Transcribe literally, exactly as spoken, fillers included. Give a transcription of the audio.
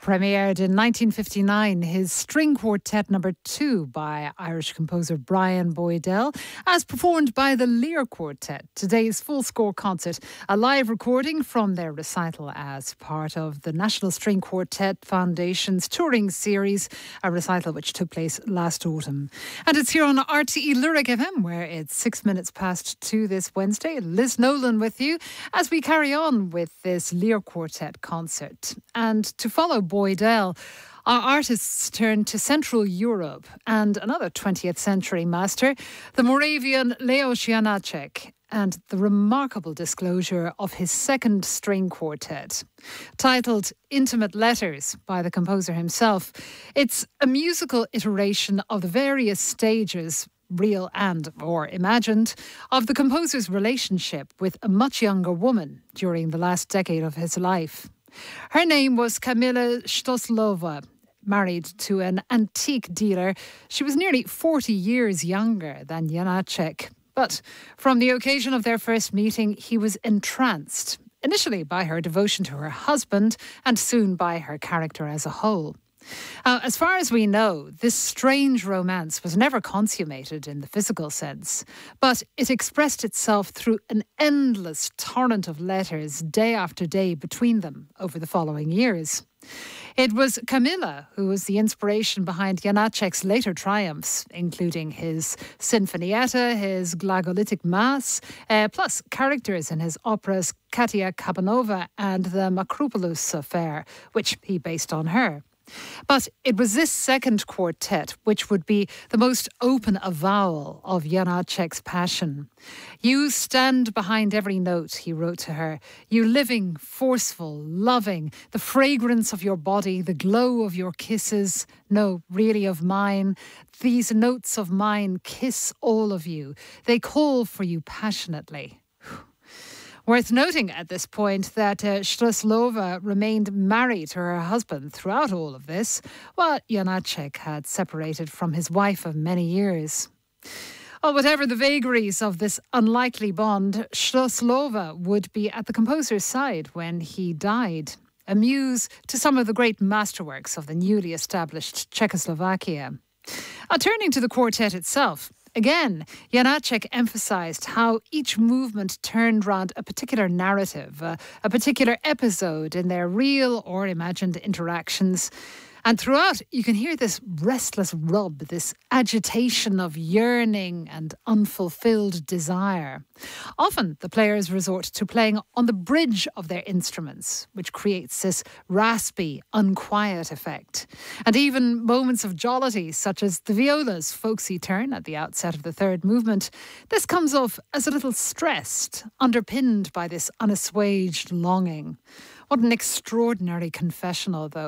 Premiered in nineteen fifty-nine, his string quartet number two by Irish composer Brian Boydell, as performed by the Lear Quartet. Today's full score concert, a live recording from their recital as part of the National String Quartet Foundation's touring series, a recital which took place last autumn. And it's here on R T E Lyric F M, where it's six minutes past two this Wednesday. Liz Nolan with you as we carry on with this Lear Quartet concert. And to follow Boydell, our artists turn to Central Europe and another twentieth century master, the Moravian Leos Janáček, and the remarkable disclosure of his second string quartet. Titled Intimate Letters by the composer himself, it's a musical iteration of the various stages, real and or imagined, of the composer's relationship with a much younger woman during the last decade of his life. Her name was Kamila Stoslova. Married to an antique dealer, she was nearly forty years younger than Janáček. But from the occasion of their first meeting, he was entranced, initially by her devotion to her husband and soon by her character as a whole. Uh, as far as we know, this strange romance was never consummated in the physical sense, but it expressed itself through an endless torrent of letters day after day between them over the following years. It was Kamila who was the inspiration behind Janáček's later triumphs, including his Sinfonietta, his Glagolitic Mass, uh, plus characters in his operas Katia Kabanova and the Makropoulos Affair, which he based on her. But it was this second quartet which would be the most open avowal of Janáček's passion. You stand behind every note, he wrote to her. You living, forceful, loving, the fragrance of your body, the glow of your kisses. No, really of mine. These notes of mine kiss all of you. They call for you passionately. Worth noting at this point that uh, Stoslova remained married to her husband throughout all of this, while Janáček had separated from his wife of many years. Well, whatever the vagaries of this unlikely bond, Stoslova would be at the composer's side when he died, a muse to some of the great masterworks of the newly established Czechoslovakia. Now, turning to the quartet itself, again, Janáček emphasised how each movement turned round a particular narrative, uh, a particular episode in their real or imagined interactions. And throughout, you can hear this restless rub, this agitation of yearning and unfulfilled desire. Often, the players resort to playing on the bridge of their instruments, which creates this raspy, unquiet effect. And even moments of jollity, such as the viola's folksy turn at the outset of the third movement, this comes off as a little stressed, underpinned by this unassuaged longing. What an extraordinary confessional, though.